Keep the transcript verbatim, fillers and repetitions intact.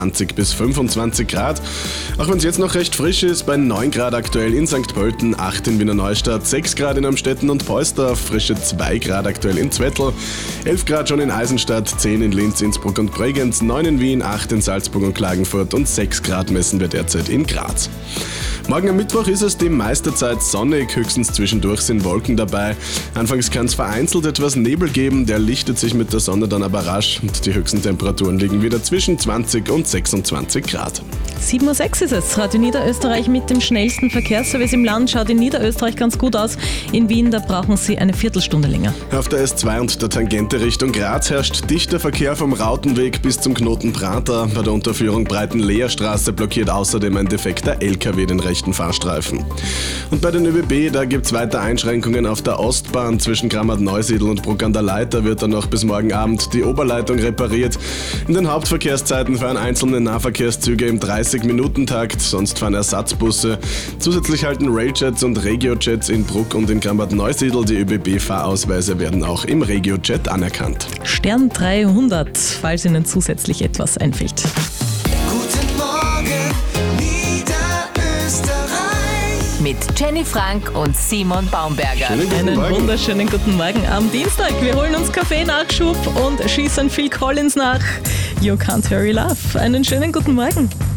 zwanzig bis fünfundzwanzig Grad. Auch wenn es jetzt noch recht frisch ist, bei neun Grad aktuell in Sankt Pölten, acht in Wiener Neustadt, sechs Grad in Amstetten und Poisdorf, frische zwei Grad aktuell in Zwettl, elf Grad schon in Eisenstadt, zehn in Linz, Innsbruck und Bregenz, neun in Wien, acht in Salzburg und Klagenfurt und sechs Grad messen wir derzeit in Graz. Morgen am Mittwoch ist es die meiste Zeit sonnig, höchstens zwischendurch sind Wolken dabei. Anfangs kann es vereinzelt etwas Nebel geben, der lichtet sich mit der Sonne dann aber rasch und die höchsten Temperaturen liegen wieder zwischen zwanzig und sechsundzwanzig Grad. sieben Uhr sechs ist es. Radio Niederösterreich mit dem schnellsten Verkehrsservice im Land. Schaut in Niederösterreich ganz gut aus. In Wien, da brauchen Sie eine Viertelstunde länger. Auf der S zwei und der Tangente Richtung Graz herrscht dichter Verkehr vom Rautenweg bis zum Knoten Prater. Bei der Unterführung Breiten-Leer-Straße blockiert außerdem ein defekter L K W den rechten Fahrstreifen. Und bei den ÖBB, da gibt es weiter Einschränkungen auf der Ostbahn zwischen Grammat-Neusiedl und Bruck an der Leiter wird dann noch bis morgen Abend die Oberleitung repariert. In den Hauptverkehrszeiten fahren einzelne Nahverkehrszüge im dreißig-Minuten-Takt, sonst fahren Ersatzbusse. Zusätzlich halten Railjets und Regiojets in Bruck und in Grammat-Neusiedl. Die ÖBB-Fahrausweise werden auch im Regiojet anerkannt. Stern dreihundert, falls Ihnen zusätzlich etwas einfällt. Guten Morgen, Niederösterreich. Mit Jenny Frank und Simon Baumberger. Schönen guten Einen Morgen. wunderschönen guten Morgen am Dienstag. Wir holen uns Kaffee-Nachschub und schießen Phil Collins nach. You Can't Hurry Love. Einen schönen guten Morgen.